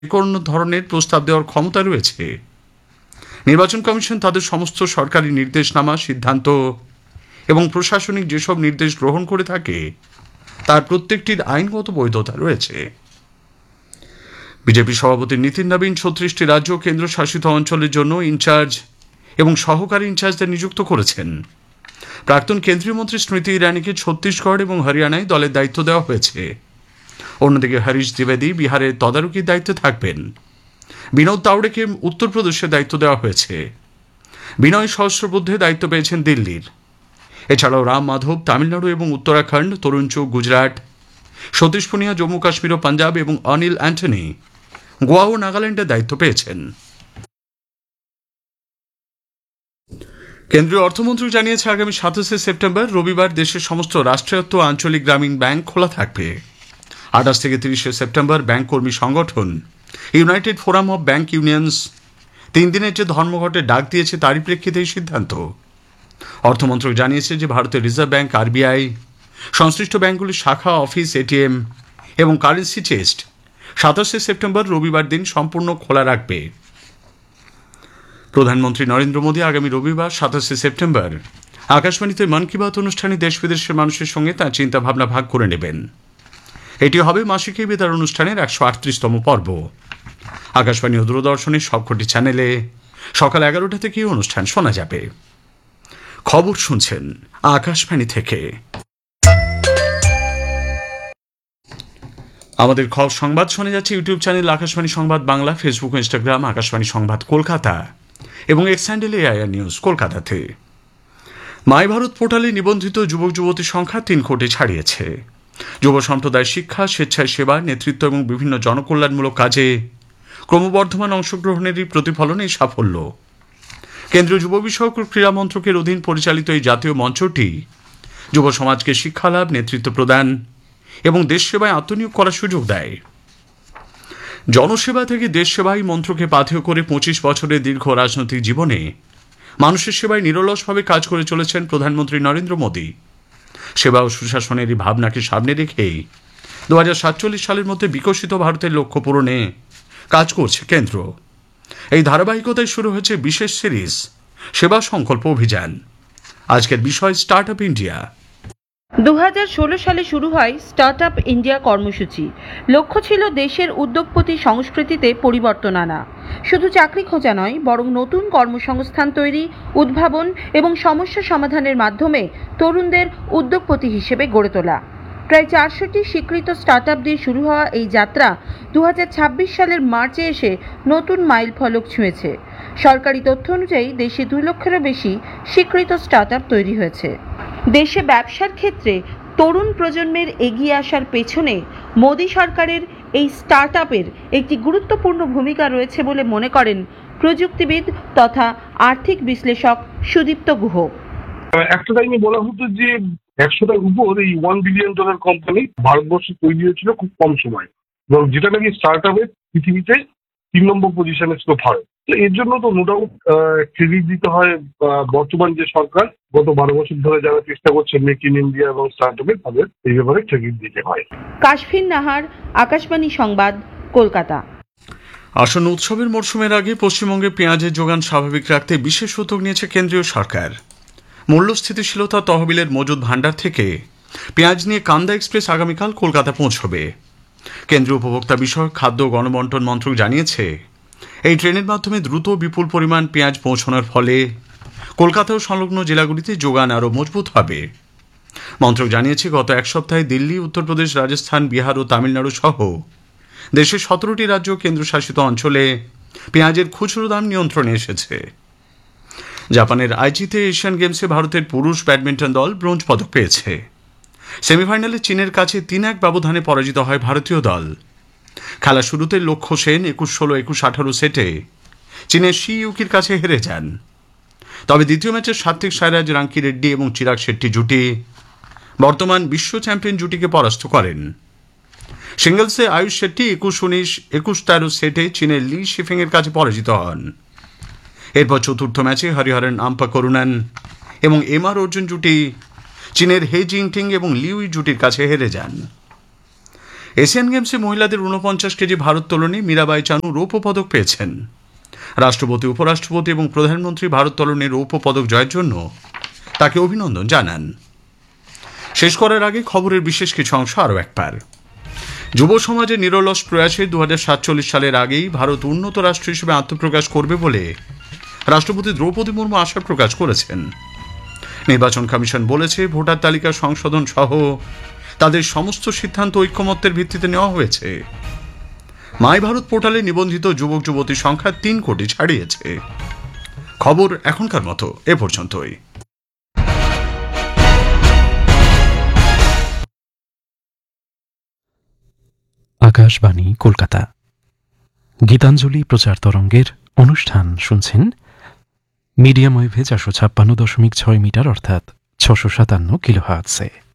কোনো ধরনের প্রস্তাব দেওয়ার ক্ষমতা রয়েছে। নির্বাচন কমিশন তাদের সমস্ত সরকারি নির্দেশনামা, সিদ্ধান্ত এবং প্রশাসনিক যেসব নির্দেশ গ্রহণ করে থাকে তার প্রত্যেকটির আইনগত বৈধতা রয়েছে। বিজেপি সভাপতি নীতিন নবীন 36টি রাজ্য ও কেন্দ্রশাসিত অঞ্চলের জন্য ইনচার্জ এবং সহকারী ইনচার্জদের নিযুক্ত করেছেন। প্রাক্তন কেন্দ্রীয় মন্ত্রী স্মৃতি ইরানিকে ছত্তিশগড় এবং হরিয়ানায় দলের দায়িত্ব দেওয়া হয়েছে। অন্যদিকে হরিশ দ্বিবেদী বিহারের তদারকির দায়িত্বে থাকবেন। বিনোদ তাওড়েকে উত্তরপ্রদেশের দায়িত্ব দেওয়া হয়েছে। বিনয় সহস্রবুদ্ধে দায়িত্ব পেয়েছেন দিল্লির। এছাড়াও রাম মাধব তামিলনাড়ু এবং উত্তরাখণ্ড, তরুণ চুগ গুজরাট, সতীশ পুনিয়া জম্মু কাশ্মীর ও পাঞ্জাব এবং অনিল অ্যান্টনি গোয়া ও নাগাল্যান্ডের দায়িত্ব পেয়েছেন। কেন্দ্রীয় অর্থমন্ত্রী জানিয়েছে আগামী 27শে সেপ্টেম্বর রবিবার দেশের সমস্ত রাষ্ট্রায়ত্ত আঞ্চলিক গ্রামীণ ব্যাংক খোলা থাকবে। 28 থেকে 30শে সেপ্টেম্বর ব্যাংক কর্মী সংগঠন United forum of bank unions 3 দিনের যে ধর্মঘটের ডাক দিয়েছে তারই প্রেক্ষিতে এই সিদ্ধান্ত। অর্থমন্ত্রক জানিয়েছে যে ভারতের রিজার্ভ ব্যাংক আরবিআই সংশ্লিষ্ট ব্যাংকগুলির শাখা, অফিস, এটিএম এবং কারেন্সি চেস্ট 27শে সেপ্টেম্বর রবিবার দিন সম্পূর্ণ খোলা রাখবে। প্রধানমন্ত্রী নরেন্দ্র মোদী আগামী রবিবার 27শে সেপ্টেম্বর আকাশবাণীতে মন কি বাত অনুষ্ঠানে দেশ বিদেশের মানুষের সঙ্গে তাঁর চিন্তাভাবনা ভাগ করে নেবেন। এটি হবে মাসিক এই বেতার অনুষ্ঠানের 138তম পর্ব। আকাশবাণী ও দূরদর্শনের সবকটি চ্যানেলে সকাল 11টা থেকে অনুষ্ঠান শোনা যাবে। খবর শুনছেন আকাশবাণী থেকে। আমাদের সংবাদ শোনা যাচ্ছে ইউটিউব চ্যানেল আকাশবাণী সংবাদ বাংলা, ফেসবুক ও ইনস্টাগ্রাম আকাশবাণী সংবাদ কলকাতা এবং এক্স হ্যান্ডেল এআইআর নিউজ কলকাতাতে। মাই ভারত পোর্টালে নিবন্ধিত যুবক যুবতীর সংখ্যা 3 কোটি ছাড়িয়েছে। যুব সম্প্রদায় শিক্ষা, স্বেচ্ছায় সেবা, নেতৃত্ব এবং বিভিন্ন জনকল্যাণমূলক কাজে ক্রমবর্ধমান অংশগ্রহণেরই প্রতিফলন এই সাফল্য। কেন্দ্রীয় যুব বিষয়ক ও ক্রীড়া মন্ত্রকের অধীন পরিচালিত এই জাতীয় মঞ্চটি যুব সমাজকে শিক্ষালাভ, নেতৃত্ব প্রদান এবং দেশ সেবায় আত্মনিয়োগ করার সুযোগ দেয়। জনসেবা থেকে দেশ সেবাই মন্ত্রকে পাথেয় করে 25 বছরের দীর্ঘ রাজনৈতিক জীবনে মানুষের সেবায় নিরলসভাবে কাজ করে চলেছেন প্রধানমন্ত্রী নরেন্দ্র মোদী। সেবা ও সুশাসনের এই ভাবনাকে সামনে রেখেই 2047 সালের মধ্যে বিকশিত ভারতের লক্ষ্য পূরণে কাজ করছে কেন্দ্র। এই ধারাবাহিকতায় শুরু হয়েছে বিশেষ সিরিজ সেবা সংকল্প অভিযান। আজকের বিষয় স্টার্ট আপ ইন্ডিয়া। 2016 সালে শুরু হয় স্টার্ট আপ ইন্ডিয়া কর্মসূচি। লক্ষ্য ছিল দেশের উদ্যোগপতি সংস্কৃতিতে পরিবর্তন আনা। শুধু চাকরি খোঁজা নয়, বরং নতুন কর্মসংস্থান তৈরি, উদ্ভাবন এবং সমস্যা সমাধানের মাধ্যমে তরুণদের উদ্যোগপতি হিসেবে গড়ে তোলা। প্রায় 400টি স্বীকৃত স্টার্ট আপ দিয়ে শুরু হওয়া এই যাত্রা 2026 সালের মার্চে এসে নতুন মাইল ফলক ছুঁয়েছে। সরকারি তথ্য অনুযায়ী দেশে 2 লক্ষেরও বেশি স্বীকৃত স্টার্ট আপ তৈরি হয়েছে। দেশে ব্যবসার ক্ষেত্রে তরুণ প্রজন্মের এগিয়ে আসার পেছনে মোদী সরকারের এই স্টার্ট আপের একটি গুরুত্বপূর্ণ ভূমিকা রয়েছে বলে মনে করেন প্রযুক্তিবিদ তথা আর্থিক বিশ্লেষক সুদীপ্ত গুহ। একটা টাইমে বলা হতো যে 100টার উপর এই $1 বিলিয়ন কোম্পানি ভারতবর্ষে তৈরি হয়েছিল খুব কম সময়, এবং যেটা নাকি স্টার্ট আপের পৃথিবীতে 3 নম্বর পজিশনে ছিল ভারত। তো এর জন্য তো নো ডাউট ক্রেডিট দিতে হয় বর্তমান যে সরকার গত 12 বছর ধরে যারা চেষ্টা করছে মেক ইন ইন্ডিয়া এবং স্টার্ট আপে, তাদের এই ব্যাপারে ক্রেডিট দিতে হয়। কাশফিন নাহার, আকাশবাণী সংবাদ, কলকাতা। আসন্ন উৎসবের মরশুমের আগে পশ্চিমবঙ্গে পেঁয়াজের যোগান স্বাভাবিক রাখতে বিশেষ উদ্যোগ নিয়েছে কেন্দ্রীয় সরকার। মূল্য স্থিতিশীলতা তহবিলের মজুদ ভাণ্ডার থেকে পেঁয়াজ নিয়ে কান্দা এক্সপ্রেস আগামীকাল কলকাতা পৌঁছবে। কেন্দ্রীয় উপভোক্তা বিষয়ক খাদ্য ও গণবন্টন মন্ত্রক জানিয়েছে এই ট্রেনের মাধ্যমে দ্রুত বিপুল পরিমাণ পেঁয়াজ পৌঁছানোর ফলে কলকাতা ও সংলগ্ন জেলাগুলিতে যোগান আরও মজবুত হবে। মন্ত্রক জানিয়েছে গত এক সপ্তাহে দিল্লি, উত্তরপ্রদেশ, রাজস্থান, বিহার ও তামিলনাড়ু সহ দেশের 17টি রাজ্য কেন্দ্রশাসিত অঞ্চলে পেঁয়াজের খুচরো দাম নিয়ন্ত্রণে এসেছে। জাপানের আইচিতে এশিয়ান গেমসে ভারতের পুরুষ ব্যাডমিন্টন দল ব্রোঞ্জ পদক পেয়েছে। সেমিফাইনালে চীনের কাছে 3-1 ব্যবধানে পরাজিত হয় ভারতীয় দল। খেলা শুরুতে লক্ষ্য সেন 21-16, 21-18 সেটে চীনের শি ইউকির কাছে হেরে যান। তবে দ্বিতীয় ম্যাচে সাত্বিক সাইরাজ, রাঙ্কি রেড্ডি এবং চিরাগ শেট্টি জুটি বর্তমান বিশ্ব চ্যাম্পিয়ন জুটিকে পরাস্ত করেন। সিঙ্গলসে আয়ুষ শেট্টি 21-19, 21-13 সেটে চীনের লি শিফিং এর কাছে পরাজিত হন। এরপর চতুর্থ ম্যাচে হরিহরন আম্পা করুণান এবং এমআর অর্জুন জুটি চীনের হে জিংটিং এবং লিউই জুটির কাছে হেরে যান। এশিয়ান গেমসে মহিলাদের 49 কেজি ভারোত্তোলনে মীরাবাই চানু রৌপ্য পদক পেয়েছেন। রাষ্ট্রপতি, উপরাষ্ট্রপতি এবং প্রধানমন্ত্রী ভারোত্তোলনে রৌপ্য পদক জয়ের জন্য তাকে অভিনন্দন জানান। শেষ করার আগে খবরের বিশেষ কিছু অংশ আরও একবার। যুব সমাজের নিরলস প্রয়াসে 2047 সালের আগেই ভারত উন্নত রাষ্ট্র হিসেবে আত্মপ্রকাশ করবে বলে রাষ্ট্রপতি দ্রৌপদী মুর্মু আশা প্রকাশ করেছেন। নির্বাচন কমিশন বলেছে, ভোটার তালিকা সংশোধন সহ তাদের সমস্ত সিদ্ধান্ত ঐক্যমত্যের ভিত্তিতে নেওয়া হয়েছে। মাই ভারত পোর্টালে নিবন্ধিত যুবক যুবতীর সংখ্যা 3 কোটি ছাড়িয়েছে। খবর এখনকার মতো এ পর্যন্তই। আকাশবাণী কলকাতা। গীতাঞ্জলি প্রচার তরঙ্গের অনুষ্ঠান শুনছেন। মিডিয়াম ওয়েভে 456.6 মিটার অর্থাৎ 657 কিলোহার্টজে।